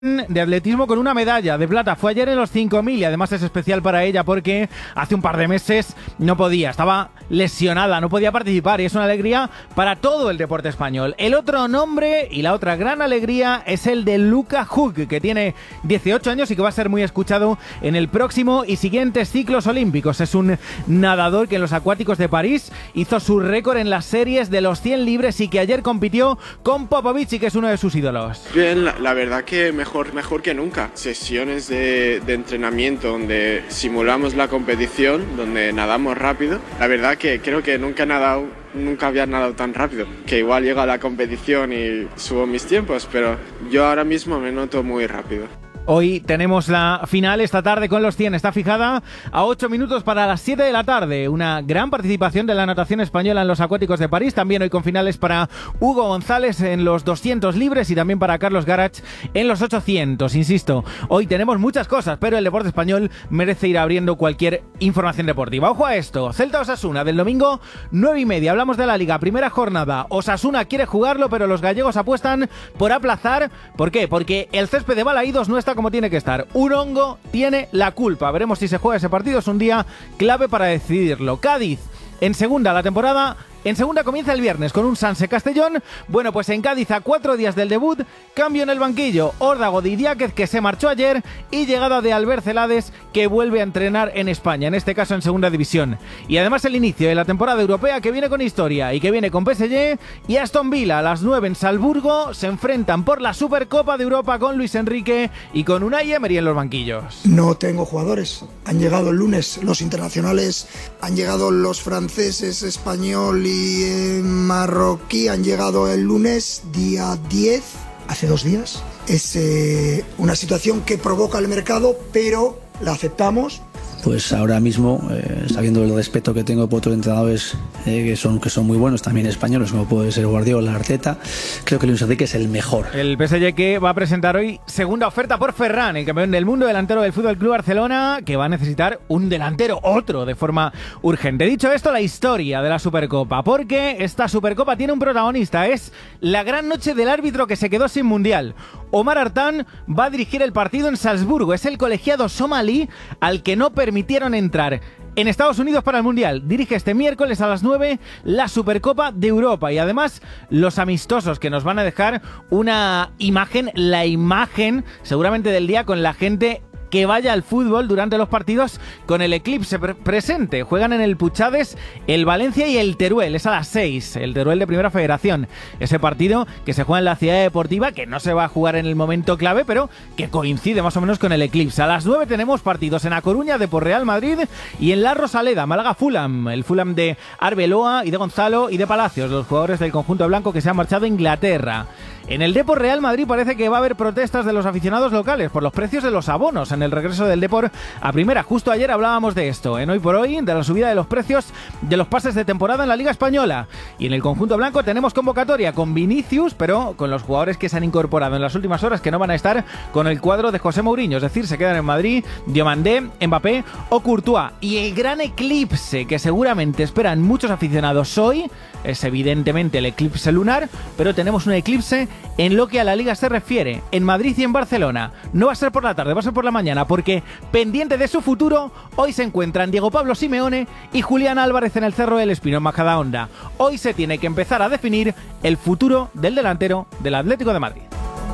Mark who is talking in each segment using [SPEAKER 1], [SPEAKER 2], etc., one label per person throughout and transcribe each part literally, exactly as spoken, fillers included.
[SPEAKER 1] de atletismo con una medalla de plata. Fue ayer en los cinco mil y además es especial para ella porque hace un par de meses no podía, estaba lesionada, no podía participar y es una alegría para todo el deporte español. El otro nombre y la otra gran alegría es el de Luka Hug, que tiene dieciocho años y que va a ser muy escuchado en el próximo y siguientes ciclos olímpicos. Es un nadador que en los acuáticos de París hizo su récord en las series de los cien libres y que ayer compitió con Popovic y que es uno de sus ídolos.
[SPEAKER 2] Bien, la, la verdad que mejor Mejor, mejor que nunca. Sesiones de, de entrenamiento donde simulamos la competición, donde nadamos rápido. La verdad que creo que nunca he nadado, nunca había nadado tan rápido. Que igual llego a la competición y subo mis tiempos, pero yo ahora mismo me noto muy rápido.
[SPEAKER 1] Hoy tenemos la final esta tarde con los cien. Está fijada a ocho minutos para las siete de la tarde. Una gran participación de la natación española en los acuáticos de París. También hoy con finales para Hugo González en los doscientos libres y también para Carlos Garach en los ochocientos. Insisto, hoy tenemos muchas cosas, pero el deporte español merece ir abriendo cualquier información deportiva. Ojo a esto. Celta Osasuna del domingo, nueve y media. Hablamos de la Liga. Primera jornada. Osasuna quiere jugarlo, pero los gallegos apuestan por aplazar. ¿Por qué? Porque el césped de Balaídos no está como tiene que estar. Un hongo tiene la culpa. Veremos si se juega ese partido. Es un día clave para decidirlo. Cádiz en segunda la temporada. En segunda comienza el viernes con un Sanse Castellón. Bueno, pues en Cádiz a cuatro días del debut, cambio en el banquillo. Órdago de Idiáquez, que se marchó ayer, y llegada de Albert Celades, que vuelve a entrenar en España, en este caso en segunda división. Y además el inicio de la temporada europea, que viene con historia y que viene con P S G y Aston Villa. A las nueve en Salzburgo se enfrentan por la Supercopa de Europa con Luis Enrique y con Unai Emery en los banquillos.
[SPEAKER 3] No tengo jugadores. Han llegado el lunes los internacionales, han llegado los franceses, español y y eh, marroquí han llegado el lunes, día diez, hace dos días. Es eh, una situación que provoca el mercado, pero la aceptamos.
[SPEAKER 4] Pues ahora mismo, eh, sabiendo el respeto que tengo por otros entrenadores eh, que son que son muy buenos, también españoles, como puede ser Guardiola, Arteta, creo que Luis Enrique es el mejor.
[SPEAKER 1] El P S G que va a presentar hoy segunda oferta por Ferran, el campeón del mundo, delantero del F C Barcelona, que va a necesitar un delantero, otro, de forma urgente. Dicho esto, la historia de la Supercopa, porque esta Supercopa tiene un protagonista, es la gran noche del árbitro que se quedó sin Mundial. Omar Artán va a dirigir el partido en Salzburgo, es el colegiado somalí al que no permite permitieron entrar en Estados Unidos para el Mundial. Dirige este miércoles a las nueve la Supercopa de Europa y además los amistosos que nos van a dejar una imagen, la imagen seguramente del día con la gente que vaya al fútbol durante los partidos con el eclipse pre- presente. Juegan en el Puchades el Valencia y el Teruel. Es a las seis, el Teruel de Primera Federación. Ese partido que se juega en la Ciudad Deportiva, que no se va a jugar en el momento clave, pero que coincide más o menos con el eclipse. A las nueve tenemos partidos en A Coruña, Depor Real Madrid, y en La Rosaleda, Málaga Fulham. El Fulham de Arbeloa y de Gonzalo y de Palacios, los jugadores del conjunto blanco que se han marchado a Inglaterra. En el Depor Real Madrid parece que va a haber protestas de los aficionados locales por los precios de los abonos en el regreso del Depor a primera. Justo ayer hablábamos de esto, en Hoy por Hoy, de la subida de los precios de los pases de temporada en la Liga Española. Y en el conjunto blanco tenemos convocatoria con Vinicius, pero con los jugadores que se han incorporado en las últimas horas que no van a estar con el cuadro de José Mourinho, es decir, se quedan en Madrid Diomandé, Mbappé o Courtois. Y el gran eclipse que seguramente esperan muchos aficionados hoy es evidentemente el eclipse lunar, pero tenemos un eclipse en lo que a la Liga se refiere, en Madrid y en Barcelona. No va a ser por la tarde, va a ser por la mañana, porque pendiente de su futuro, hoy se encuentran Diego Pablo Simeone y Julián Álvarez en el Cerro del Espino, en Majadahonda. Hoy se tiene que empezar a definir el futuro del delantero del Atlético de Madrid.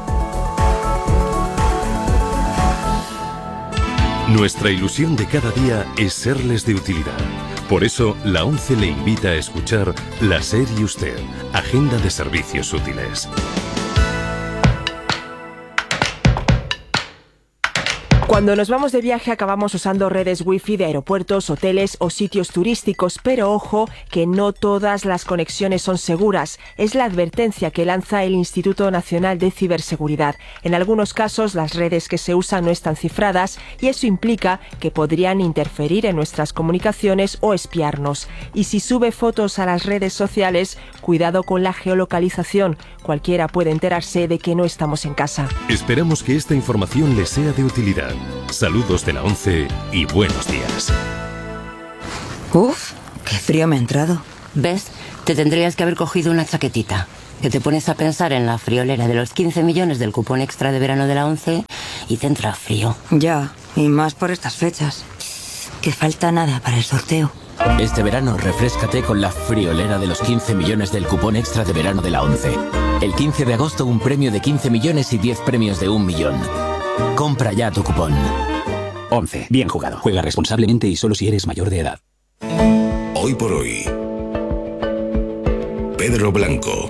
[SPEAKER 5] Nuestra ilusión de cada día es serles de utilidad. Por eso, la ONCE le invita a escuchar La SER y Usted, Agenda de Servicios Útiles.
[SPEAKER 6] Cuando nos vamos de viaje acabamos usando redes wifi de aeropuertos, hoteles o sitios turísticos, pero ojo que no todas las conexiones son seguras. Es la advertencia que lanza el Instituto Nacional de Ciberseguridad. En algunos casos las redes que se usan no están cifradas y eso implica que podrían interferir en nuestras comunicaciones o espiarnos. Y si sube fotos a las redes sociales, cuidado con la geolocalización. Cualquiera puede enterarse de que no estamos en casa.
[SPEAKER 5] Esperamos que esta información les sea de utilidad. Saludos de la ONCE y buenos días.
[SPEAKER 7] Uf, qué frío me ha entrado. ¿Ves? Te tendrías que haber cogido una chaquetita. que te pones a pensar en la friolera de los quince millones del cupón extra de verano de la ONCE y te entra frío.
[SPEAKER 8] Ya, y más por estas fechas. Que falta nada para el sorteo.
[SPEAKER 9] Este verano refréscate con la friolera de los quince millones del cupón extra de verano de la ONCE. El quince de agosto un premio de quince millones y diez premios de un millón. Compra ya tu cupón.
[SPEAKER 10] ONCE. Bien jugado. Juega responsablemente y solo si eres mayor de edad.
[SPEAKER 11] Hoy por hoy. Pedro Blanco.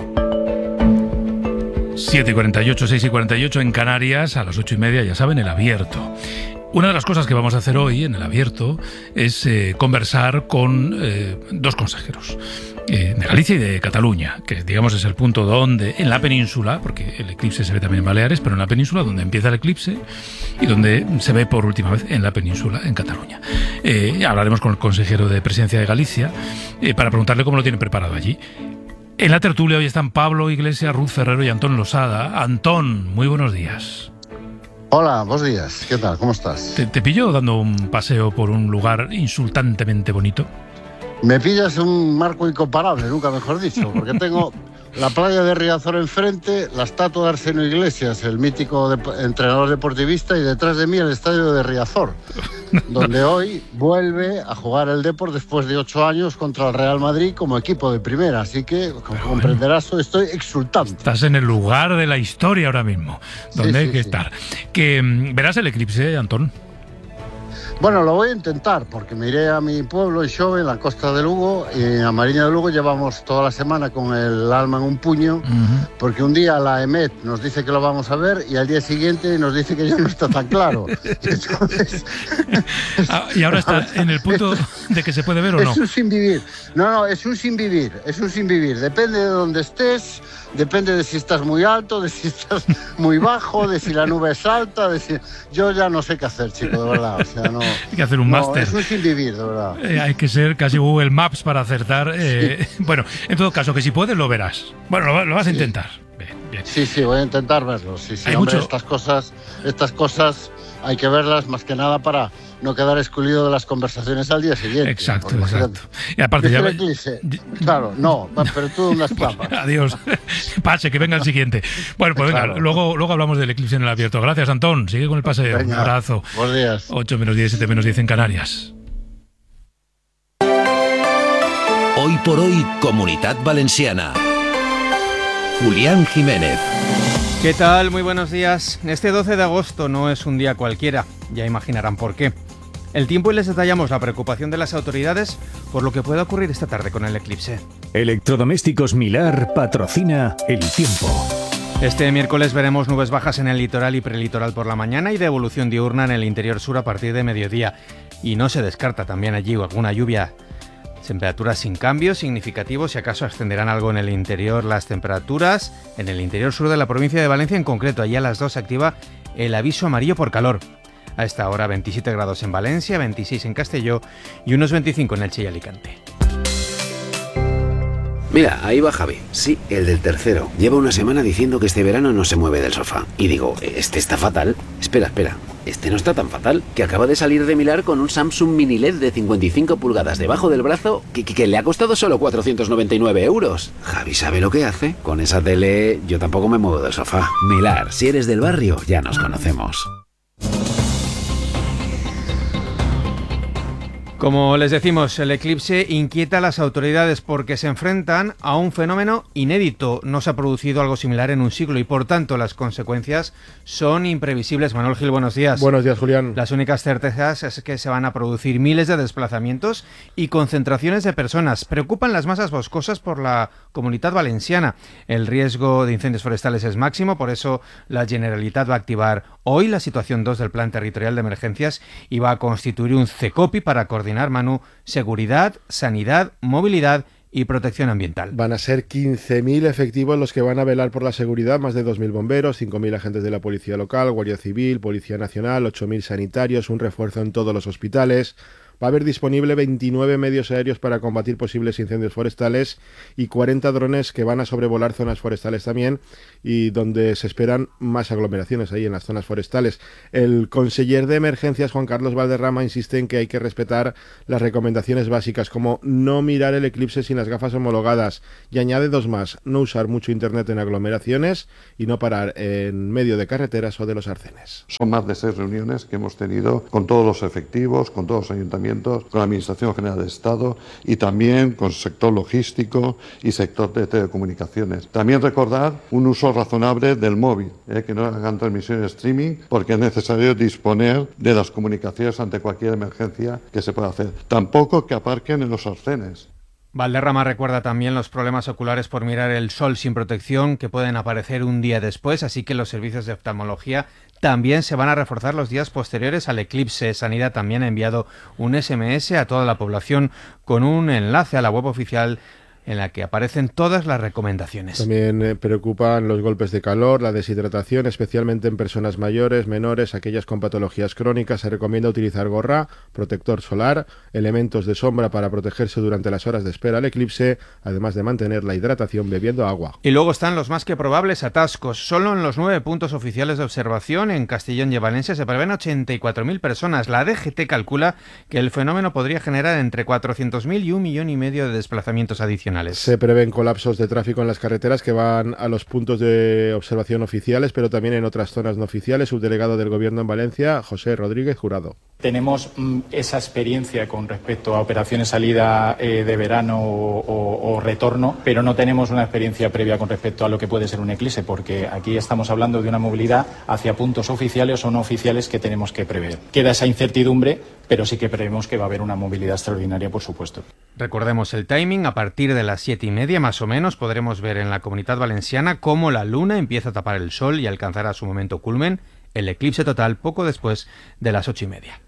[SPEAKER 12] siete y cuarenta y ocho, seis y cuarenta y ocho en Canarias, a las ocho y media, ya saben, el abierto. Una de las cosas que vamos a hacer hoy en el abierto es eh, conversar con eh, dos consejeros eh, de Galicia y de Cataluña, que digamos es el punto donde, en la península, porque el eclipse se ve también en Baleares, pero en la península donde empieza el eclipse y donde se ve por última vez en la península, en Cataluña. Eh, hablaremos con el consejero de Presidencia de Galicia eh, para preguntarle cómo lo tiene preparado allí. En la tertulia hoy están Pablo Iglesias, Ruth Ferrero y Antón Losada. Antón, muy buenos días.
[SPEAKER 13] Hola, buenos días. ¿Qué tal? ¿Cómo estás?
[SPEAKER 12] ¿Te, te pillo dando un paseo por un lugar insultantemente bonito?
[SPEAKER 13] Me pillas un marco incomparable, nunca mejor dicho, porque tengo la playa de Riazor enfrente, la estatua de Arsenio Iglesias, el mítico de, entrenador deportivista, y detrás de mí el estadio de Riazor, donde hoy vuelve a jugar el Depor después de ocho años contra el Real Madrid como equipo de primera. Así que, como bueno, comprenderás, estoy exultante.
[SPEAKER 12] Estás en el lugar de la historia ahora mismo, donde sí, hay sí, que sí. estar. Que, ¿verás el eclipse, Antón?
[SPEAKER 13] Bueno, lo voy a intentar, porque me iré a mi pueblo, en Xove, en la costa de Lugo, y a Mariña de Lugo llevamos toda la semana con el alma en un puño, uh-huh. porque un día la E M E T nos dice que lo vamos a ver y al día siguiente nos dice que ya no está tan claro. Entonces,
[SPEAKER 12] ah, y ahora está en el punto de que se puede ver o no.
[SPEAKER 13] Es un sin vivir. No, no, es un sin vivir, es un sin vivir. Depende de dónde estés, depende de si estás muy alto, de si estás muy bajo, de si la nube es alta, de si... Yo ya no sé qué hacer, chico, de verdad, o sea, no...
[SPEAKER 12] Hay que hacer un
[SPEAKER 13] no,
[SPEAKER 12] máster.
[SPEAKER 13] Es un sin vivir, de verdad.
[SPEAKER 12] Eh, hay que ser casi Google Maps para acertar. Eh, sí. Bueno, en todo caso, que si puedes lo verás. Bueno, lo, lo vas sí. a intentar. Bien, bien.
[SPEAKER 13] Sí, sí, voy a intentar verlo. Sí, sí, hombre, mucho... estas cosas, estas cosas hay que verlas más que nada para no quedar excluido de las conversaciones al día siguiente.
[SPEAKER 12] Exacto, exacto. Y aparte ya...
[SPEAKER 13] Eclipse? Claro, no, pero tú unas papas.
[SPEAKER 12] Adiós. Pase, que venga el siguiente. Bueno, pues venga, claro. luego, luego hablamos del eclipse en el abierto. Gracias, Antón. Sigue con el paseo. Venga. Un abrazo.
[SPEAKER 13] Buenos días.
[SPEAKER 12] ocho menos diez, siete menos diez en Canarias.
[SPEAKER 11] Hoy por hoy, Comunitat Valenciana. Julián Jiménez.
[SPEAKER 1] ¿Qué tal? Muy buenos días. Este doce de agosto no es un día cualquiera. Ya imaginarán por qué. El tiempo y les detallamos la preocupación de las autoridades por lo que pueda ocurrir esta tarde con el eclipse.
[SPEAKER 14] Electrodomésticos Milar patrocina el tiempo.
[SPEAKER 1] Este miércoles veremos nubes bajas en el litoral y prelitoral por la mañana y de evolución diurna en el interior sur a partir de mediodía. Y no se descarta también allí alguna lluvia. Temperaturas sin cambios significativos, si acaso ascenderán algo en el interior las temperaturas. En el interior sur de la provincia de Valencia en concreto, allí a las dos se activa el aviso amarillo por calor. A esta hora veintisiete grados en Valencia, veintiséis en Castelló y unos veinticinco en Elche y Alicante.
[SPEAKER 15] Mira, ahí va Javi. Sí, el del tercero. Lleva una semana diciendo que este verano no se mueve del sofá. Y digo, este está fatal. Espera, espera. Este no está tan fatal. Que acaba de salir de Milar con un Samsung Mini L E D de cincuenta y cinco pulgadas debajo del brazo que, que, que le ha costado solo cuatrocientos noventa y nueve euros. Javi sabe lo que hace. Con esa tele yo tampoco me muevo del sofá. Milar, si eres del barrio, ya nos conocemos.
[SPEAKER 1] Como les decimos, el eclipse inquieta a las autoridades porque se enfrentan a un fenómeno inédito. No se ha producido algo similar en un siglo y, por tanto, las consecuencias son imprevisibles. Manuel Gil, buenos días.
[SPEAKER 16] Buenos días, Julián.
[SPEAKER 1] Las únicas certezas es que se van a producir miles de desplazamientos y concentraciones de personas. Preocupan las masas boscosas por la Comunitat Valenciana. El riesgo de incendios forestales es máximo, por eso la Generalitat va a activar hoy la situación dos del Plan Territorial de Emergencias y va a constituir un CECOPI para coordinar, Manu, seguridad, sanidad, movilidad y protección ambiental.
[SPEAKER 16] Van a ser quince mil efectivos los que van a velar por la seguridad, más de dos mil bomberos, cinco mil agentes de la Policía Local, Guardia Civil, Policía Nacional, ocho mil sanitarios, un refuerzo en todos los hospitales, Va a haber disponible veintinueve medios aéreos para combatir posibles incendios forestales y cuarenta drones que van a sobrevolar zonas forestales también, y donde se esperan más aglomeraciones ahí en las zonas forestales. El conseller de Emergencias, Juan Carlos Valderrama, insiste en que hay que respetar las recomendaciones básicas, como no mirar el eclipse sin las gafas homologadas, y añade dos más: no usar mucho internet en aglomeraciones y no parar en medio de carreteras o de los arcenes.
[SPEAKER 17] Son más de seis reuniones que hemos tenido con todos los efectivos, con todos los ayuntamientos, con la Administración General de Estado y también con el sector logístico y sector de telecomunicaciones. También recordar un uso razonable del móvil, eh, que no hagan transmisión streaming, porque es necesario disponer de las comunicaciones ante cualquier emergencia que se pueda hacer. Tampoco que aparquen en los arcenes.
[SPEAKER 18] Valderrama recuerda también los problemas oculares por mirar el sol sin protección que pueden aparecer un día después, así que los servicios de oftalmología también se van a reforzar los días posteriores al eclipse. Sanidad también ha enviado un ese eme ese a toda la población con un enlace a la web oficial en la que aparecen todas las recomendaciones.
[SPEAKER 16] También eh, preocupan los golpes de calor, la deshidratación, especialmente en personas mayores, menores, aquellas con patologías crónicas. Se recomienda utilizar gorra, protector solar, elementos de sombra para protegerse durante las horas de espera al eclipse, además de mantener la hidratación bebiendo agua.
[SPEAKER 18] Y luego están los más que probables atascos. Solo en los nueve puntos oficiales de observación en Castellón y Valencia se prevén ochenta y cuatro mil personas. La D G T calcula que el fenómeno podría generar entre cuatrocientos mil y un millón y medio de desplazamientos adicionales.
[SPEAKER 16] Se prevén colapsos de tráfico en las carreteras que van a los puntos de observación oficiales, pero también en otras zonas no oficiales. Subdelegado del Gobierno en Valencia, José Rodríguez Jurado.
[SPEAKER 19] Tenemos mm, esa experiencia con respecto a operaciones salida eh, de verano o, o, o retorno, pero no tenemos una experiencia previa con respecto a lo que puede ser un eclipse, porque aquí estamos hablando de una movilidad hacia puntos oficiales o no oficiales que tenemos que prever. Queda esa incertidumbre, pero sí que prevemos que va a haber una movilidad extraordinaria, por supuesto.
[SPEAKER 18] Recordemos el timing: a partir de las siete y media más o menos podremos ver en la Comunidad Valenciana cómo la luna empieza a tapar el sol y alcanzará su momento culmen, el eclipse total, poco después de las ocho y media.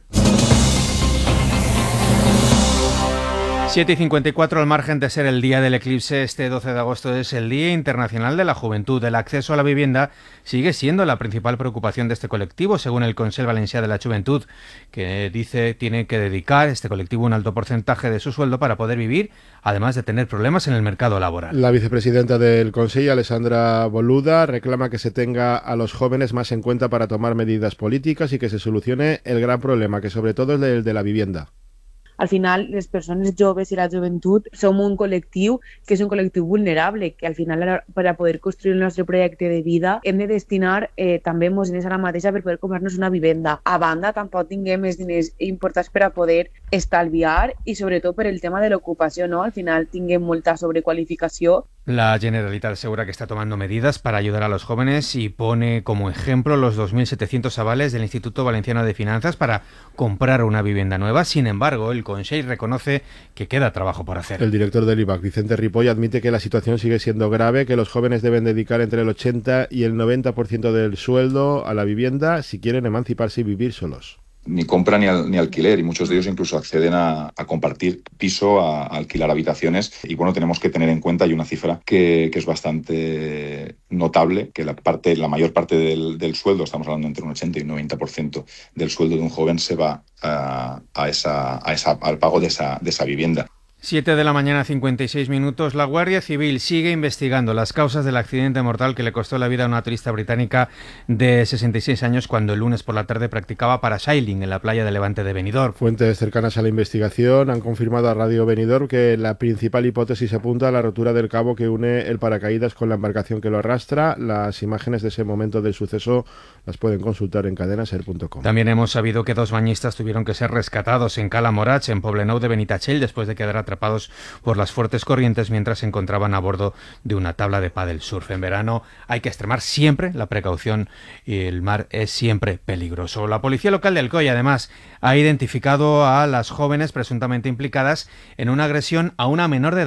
[SPEAKER 18] siete y cincuenta y cuatro, al margen de ser el día del eclipse, este doce de agosto es el Día Internacional de la Juventud. El acceso a la vivienda sigue siendo la principal preocupación de este colectivo, según el Consell Valencià de la Juventud, que dice tiene que dedicar este colectivo un alto porcentaje de su sueldo para poder vivir, además de tener problemas en el mercado laboral.
[SPEAKER 16] La vicepresidenta del Consell, Alessandra Boluda, reclama que se tenga a los jóvenes más en cuenta para tomar medidas políticas y que se solucione el gran problema, que sobre todo es el de la vivienda.
[SPEAKER 20] Al final, les persones joves i la joventut som un col·lectiu que és un col·lectiu vulnerable, que al final, per a poder construir el nostre projecte de vida, hem de destinar eh, també molts diners a la mateixa per poder comprar-nos una vivenda. A banda, tampoc tinguem més diners importants per a poder estalviar i sobretot per el tema de l'ocupació, ¿no? Al final tinguem molta sobrequalificació.
[SPEAKER 18] La Generalitat asegura que está tomando medidas para ayudar a los jóvenes y pone como ejemplo los dos mil setecientos avales del Instituto Valenciano de Finanzas para comprar una vivienda nueva. Sin embargo, el Consell reconoce que queda trabajo por hacer.
[SPEAKER 16] El director del I B A C, Vicente Ripoll, admite que la situación sigue siendo grave, que los jóvenes deben dedicar entre el ochenta y el noventa por ciento del sueldo a la vivienda si quieren emanciparse y vivir solos.
[SPEAKER 21] Ni compra ni, al, ni alquiler, y muchos de ellos incluso acceden a, a compartir piso, a, a alquilar habitaciones. Y bueno, tenemos que tener en cuenta, hay una cifra que, que es bastante notable, que la parte, la mayor parte del, del sueldo, estamos hablando entre un ochenta y un noventa por ciento del sueldo de un joven, se va a, a esa, a esa, al pago de esa, de esa vivienda.
[SPEAKER 18] siete de la mañana, cincuenta y seis minutos. La Guardia Civil sigue investigando las causas del accidente mortal que le costó la vida a una turista británica de sesenta y seis años cuando el lunes por la tarde practicaba parasailing en la playa de Levante de Benidorm.
[SPEAKER 16] Fuentes cercanas a la investigación han confirmado a Radio Benidorm que la principal hipótesis apunta a la rotura del cabo que une el paracaídas con la embarcación que lo arrastra. Las imágenes de ese momento del suceso las pueden consultar en cadena ser punto com.
[SPEAKER 18] También hemos sabido que dos bañistas tuvieron que ser rescatados en Cala Morach, en Poblenou de Benitatxell, después de quedar atrapados por las fuertes corrientes mientras se encontraban a bordo de una tabla de paddle surf. En verano hay que extremar siempre la precaución y el mar es siempre peligroso. La policía local de Alcoy, además, ha identificado a las jóvenes presuntamente implicadas en una agresión a una menor de edad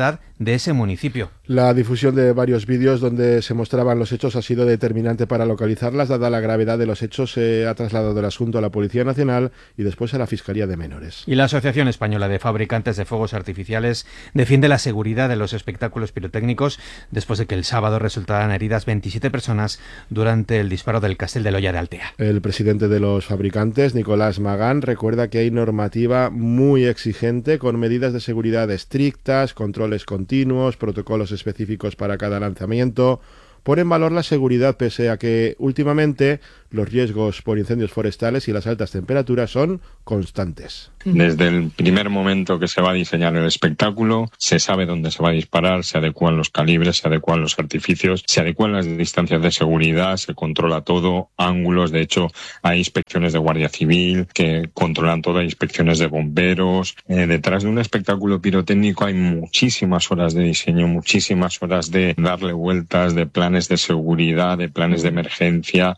[SPEAKER 18] de ese municipio.
[SPEAKER 16] La difusión de varios vídeos donde se mostraban los hechos ha sido determinante para localizarlas. Dada la gravedad de los hechos, se ha trasladado el asunto a la Policía Nacional y después a la Fiscalía de Menores.
[SPEAKER 18] Y la Asociación Española de Fabricantes de Fuegos Artificiales defiende la seguridad de los espectáculos pirotécnicos después de que el sábado resultaran heridas veintisiete personas durante el disparo del Castell de l'Hoya de Altea.
[SPEAKER 16] El presidente de los fabricantes, Nicolás Magán, recuerda que hay normativa muy exigente con medidas de seguridad estrictas, controles continuos, protocolos específicos para cada lanzamiento. Pone en valor la seguridad pese a que últimamente los riesgos por incendios forestales y las altas temperaturas son constantes.
[SPEAKER 2] Desde el primer momento que se va a diseñar el espectáculo, se sabe dónde se va a disparar, se adecuan los calibres, se adecuan los artificios, se adecuan las distancias de seguridad, se controla todo, ángulos. De hecho, hay inspecciones de Guardia Civil que controlan todo, hay inspecciones de bomberos. Eh, detrás de un espectáculo pirotécnico hay muchísimas horas de diseño, muchísimas horas de darle vueltas, de planes de seguridad, de planes de emergencia.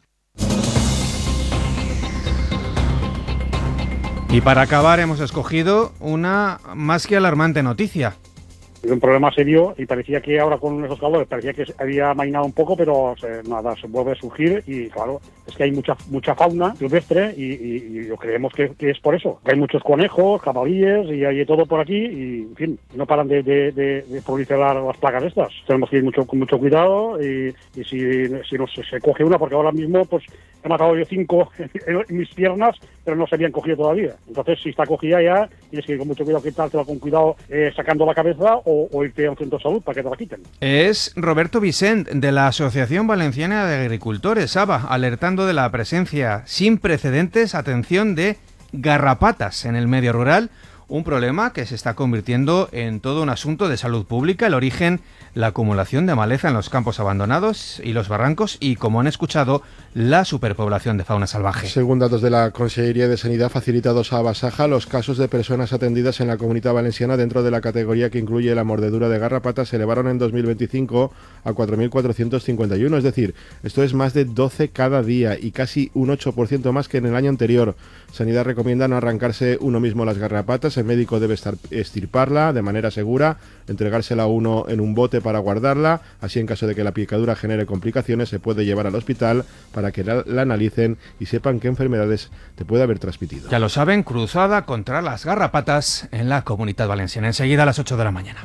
[SPEAKER 18] Y para acabar hemos escogido una más que alarmante noticia.
[SPEAKER 22] Es un problema serio y parecía que ahora con esos calores parecía que había amainado un poco, pero se, nada, se vuelve a surgir y claro, es que hay mucha mucha fauna silvestre y, y, y creemos que, que es por eso. Que hay muchos conejos, jabalíes y hay de todo por aquí y en fin, no paran de, de, de, de proliferar las plagas estas. Tenemos que ir mucho, con mucho cuidado y, y si, si nos se coge una, porque ahora mismo pues he matado yo cinco en mis piernas, pero no se habían cogido todavía. Entonces si está cogida ya, tienes que ir con mucho cuidado, quitártela con cuidado eh, sacando la cabeza o O, o irte a un centro de salud para que te la quiten.
[SPEAKER 18] Es Roberto Vicent, de la Asociación Valenciana de Agricultores, A B A, alertando de la presencia sin precedentes, atención, de garrapatas en el medio rural, un problema que se está convirtiendo en todo un asunto de salud pública. El origen, la acumulación de maleza en los campos abandonados y los barrancos y, como han escuchado, la superpoblación de fauna salvaje.
[SPEAKER 16] Según datos de la Consellería de Sanidad facilitados a Basaja, los casos de personas atendidas en la Comunidad Valenciana dentro de la categoría que incluye la mordedura de garrapatas se elevaron en dos mil veinticinco a cuatro mil cuatrocientos cincuenta y uno, es decir, esto es más de doce cada día y casi un ocho por ciento más que en el año anterior. Sanidad recomienda no arrancarse uno mismo las garrapatas, el médico debe estar, estirparla de manera segura, entregársela a uno en un bote para guardarla, así en caso de que la picadura genere complicaciones se puede llevar al hospital para que la, la analicen y sepan qué enfermedades te puede haber transmitido.
[SPEAKER 18] Ya lo saben, cruzada contra las garrapatas en la Comunidad Valenciana. Enseguida a las ocho de la mañana.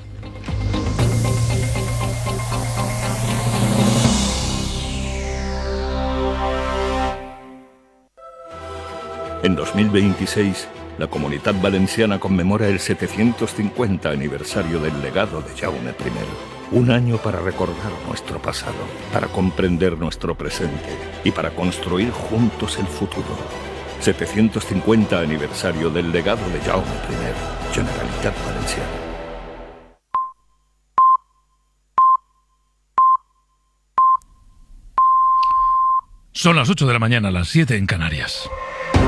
[SPEAKER 23] En dos mil veintiséis, la Comunitat Valenciana conmemora el setecientos cincuenta aniversario del legado de Jaume primero. Un año para recordar nuestro pasado, para comprender nuestro presente y para construir juntos el futuro. setecientos cincuenta aniversario del legado de Jaume primero, Generalitat Valenciana.
[SPEAKER 12] Son las ocho de la mañana, las siete en Canarias.